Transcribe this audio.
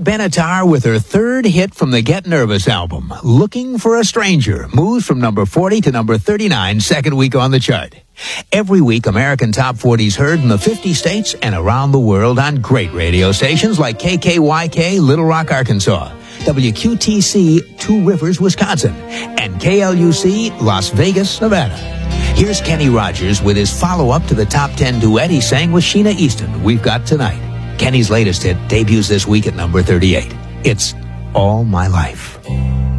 Benatar with her third hit from the Get Nervous album, Looking for a Stranger, moves from number 40 to number 39, second week on the chart. Every week, American Top 40s heard in the 50 states and around the world on great radio stations like KKYK, Little Rock, Arkansas, WQTC, Two Rivers, Wisconsin, and KLUC, Las Vegas, Nevada. Here's Kenny Rogers with his follow-up to the top 10 duet he sang with Sheena Easton, We've Got Tonight. Kenny's latest hit debuts this week at number 38. It's All My Life.